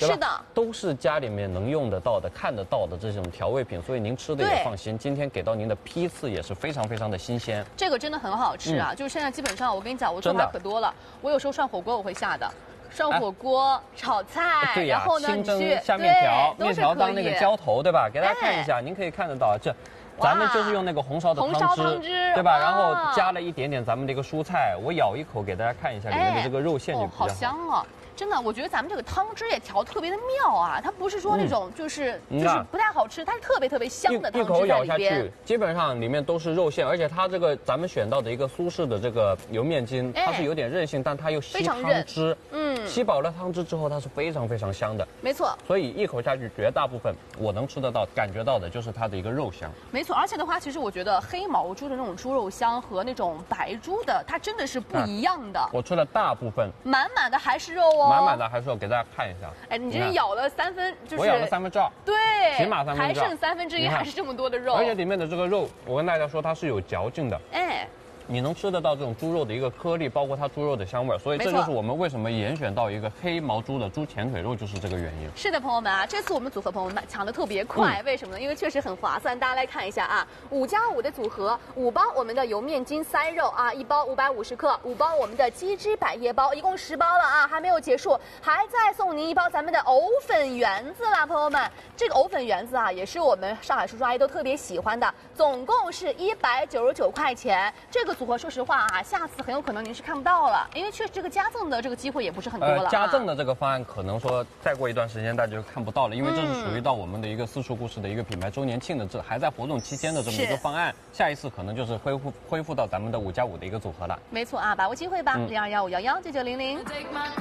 对吧？ 是的， 都是家里面能用得到的、看得到的这种调味品，所以您吃的也放心。今天给到您的批次也是非常非常的新鲜。 这个真的很好吃啊！就是现在基本上，我跟你讲，我做法可多了。我有时候涮火锅我会下的。涮火锅、炒菜， 对呀， 然后呢， 清蒸下面条，面条当那个浇头，对吧？给大家看一下，您可以看得到这。咱们就是用那个红烧的汤汁，对吧？然后加了一点点咱们的一个蔬菜，我咬一口给大家看一下里面的这个肉馅就比较好。 好香啊！真的，我觉得咱们这个汤汁也调特别的妙啊，它不是说那种就是不太好吃，它是特别特别香的汤汁在里边。 一口咬下去，基本上里面都是肉馅，而且它这个咱们选到的一个苏式的这个油面筋，它是有点韧性，但它又吸汤汁，吸饱了汤汁之后，它是非常非常香的。 没错。 所以一口下去，绝大部分我能吃得到、感觉到的就是它的一个肉香。 没错，而且的话，其实我觉得黑毛猪的那种猪肉香和那种白猪的，它真的是不一样的。 我吃了大部分， 满满的还是肉哦。 满满的还是肉，给大家看一下。 哎，你这咬了我咬了2/3， 对， 起码2/3， 还剩1/3，还是这么多的肉。 而且里面的这个肉，我跟大家说它是有嚼劲的。 哎。 你能吃得到这种猪肉的一个颗粒，包括它猪肉的香味，所以这就是我们为什么严选到一个黑毛猪的猪前腿肉，就是这个原因。 是的，朋友们啊，这次我们组合朋友们抢得特别快，为什么呢？因为确实很划算。大家来看一下啊，5+5的组合，5包我们的油面筋塞肉啊，1包550克，5包我们的鸡汁百叶包，一共10包了啊，还没有结束，还再送您1包咱们的藕粉圆子啦，朋友们。这个藕粉圆子啊，也是我们上海叔叔阿姨都特别喜欢的，总共是199块钱。这个组合说实话啊，下次很有可能您是看不到了，因为确实这个加赠的这个机会也不是很多了。 加赠的这个方案可能说再过一段时间大家就看不到了，因为这是属于到我们的一个私厨故事的一个品牌周年庆的还在活动期间的这么一个方案，下一次可能就是恢复到咱们的5+5的一个组合了。 没错啊，把握机会吧，0215119900。